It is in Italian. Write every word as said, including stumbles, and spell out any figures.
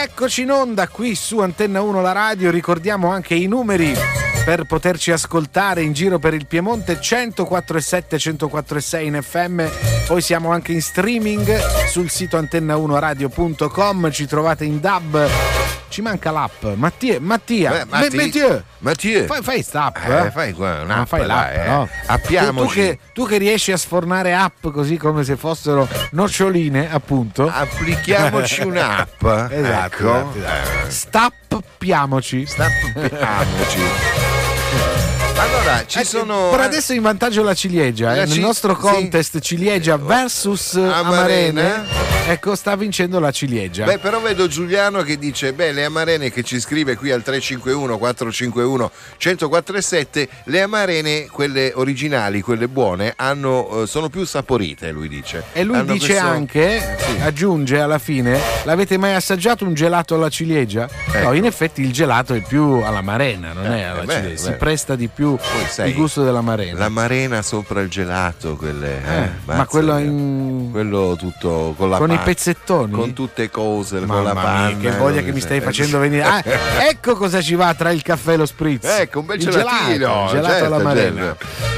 Eccoci in onda qui su Antenna uno la radio, ricordiamo anche i numeri per poterci ascoltare in giro per il Piemonte: centoquattro e sette, centoquattro e sei in F M, poi siamo anche in streaming sul sito antenna uno radio punto com, ci trovate in D A B. Ci manca l'app. Mattia, Mattia, Beh, Matti, Mattia, Mattia. fai, fai sta app, Eh, eh? fai qua un'app, Ma fai l'app, dai, eh. no? Appiamoci. Tu, tu, che, tu che riesci a sfornare app così come se fossero noccioline, appunto. Applichiamoci un'app. Esatto, Ecco. esatto, esatto. Stappiamoci. Stappiamoci. Allora, ci Eh, sono. Per adesso in vantaggio la ciliegia, eh. La Nel ci- nostro sì. contest ciliegia versus Amarene. Amarene, ecco, sta vincendo la ciliegia. Beh, però vedo Giuliano che dice: beh, le amarene, che ci scrive qui al tre cinque uno quattro cinque uno uno zero quattro sette, le amarene, quelle originali, quelle buone, hanno, eh, sono più saporite, lui dice. E lui Hanno dice questo- anche, Sì. aggiunge alla fine: l'avete mai assaggiato un gelato alla ciliegia? Ecco. No, in effetti il gelato è più alla marena, non è alla beh, ciliegia, si beh. presta di più Poi sai, il gusto della marena. La marena sopra il gelato, quelle. eh, Eh, ma mazza, quello eh. in... Quello tutto con la con i panna, pezzettoni? con tutte cose, con Mamma la panna. mia, che voglia che mi stai facendo venire. Ah, ecco cosa ci va tra il caffè e lo spritz. Ecco, un bel Il gelatino, gelato, il gelato certo, alla marena. certo.